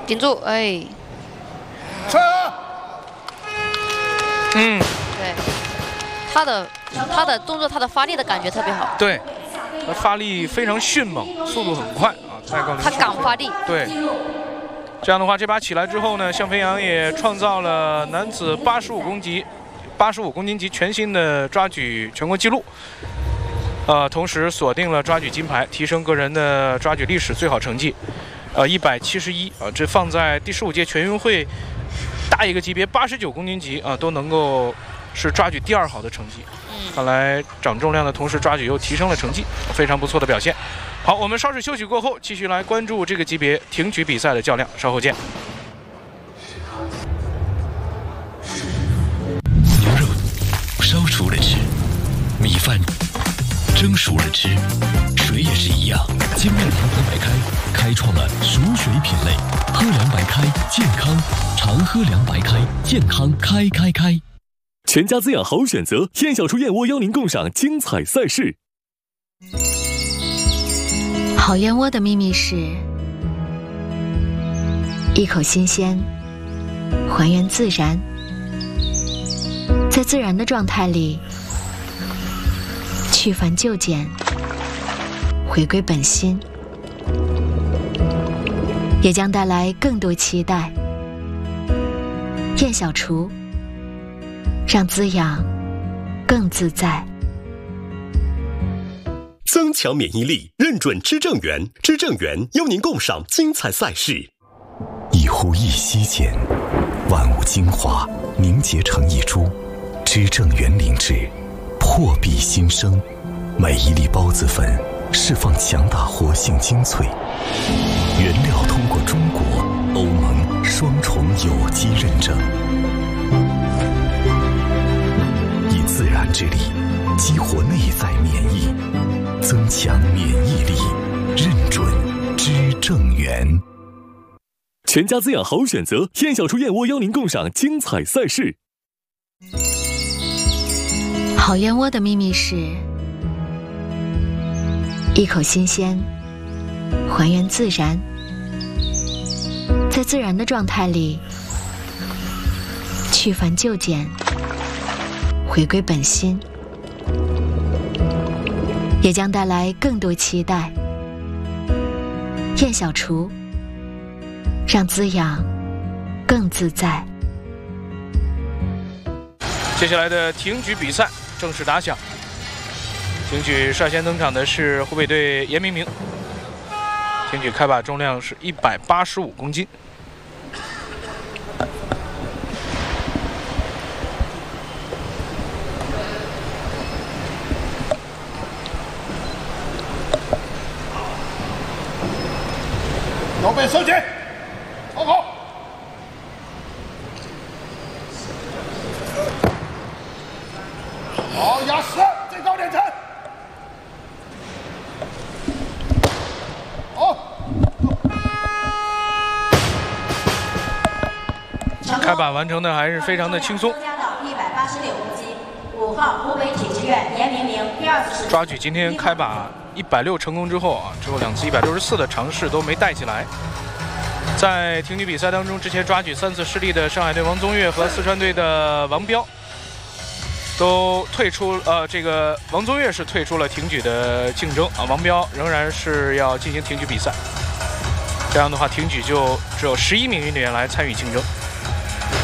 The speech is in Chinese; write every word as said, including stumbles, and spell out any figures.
顶住，哎。 撤。 嗯， 对，他的他的动作，他的发力的感觉特别好。 对，他发力非常迅猛，速度很快啊，太高。 他敢发力。 对。这样的话，这把起来之后呢，向飞扬也创造了男子八十五公斤、八十五公斤级全新的抓举全国纪录。呃，同时锁定了抓举金牌，提升个人的抓举历史最好成绩。呃，一百七十一啊，这放在第十五届全运会大一个级别八十九公斤级啊，都能够是抓举第二好的成绩。嗯，看来长重量的同时抓举又提升了成绩，非常不错的表现。好，我们稍事休息过后，继续来关注这个级别挺举比赛的较量，稍后见。 牛肉烧熟了吃，米饭蒸熟了吃，水也是一样。精酿堂堂白开，开创了熟水品类。喝凉白开，健康，常喝凉白开，健康开开开。 全家滋养好选择，燕小厨燕窝邀您共赏精彩赛事。 好燕窝的秘密是一口新鲜，还原自然，在自然的状态里去繁就简，回归本心，也将带来更多期待。燕小厨，让滋养更自在。 增强免疫力，认准知正源，知正源邀您共赏精彩赛事。 一呼一吸间，万物精华凝结成一株，知正源灵芝，破壁新生。每一粒孢子粉释放强大活性精粹，原料通过中国、欧盟双重有机认证，以自然之力激活内在免疫，增强免疫力，认准知正源。 全家滋养好选择，燕小厨燕窝邀您共赏精彩赛事。 好燕窝的秘密是一口新鲜，还原自然，在自然的状态里去繁就简，回归本心，也将带来更多期待。燕小厨，让滋养更自在。 接下来的挺举比赛正式打响。挺举率先登场的是湖北队严明明，挺举开把重量是一百八十五公斤。 腰背收紧，好好。好，压实，最高点沉。好。 开把完成的还是非常的轻松。 一百八十六公斤，五号湖北体制院严明明第二次抓举今天开把一百六成功之后啊，之后两次一百六十四的尝试都没带起来。在挺举比赛当中，之前抓举三次失利的上海队王宗岳和四川队的王彪都退出，呃，这个王宗岳是退出了挺举的竞争啊，王彪仍然是要进行挺举比赛。这样的话，挺举就只有十一名运动员来参与竞争。